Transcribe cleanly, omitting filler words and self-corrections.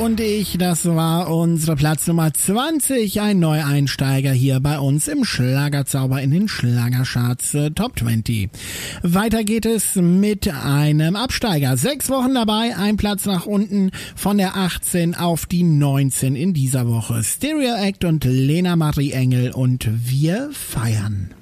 und ich, das war unsere Platz Nummer 20, ein Neueinsteiger hier bei uns im Schlagerzauber in den Schlagercharts Top 20. Weiter geht es mit einem Absteiger. 6 Wochen dabei, ein Platz nach unten von der 18 auf die 19 in dieser Woche. Stereo Act und Lena Marie Engel und wir feiern.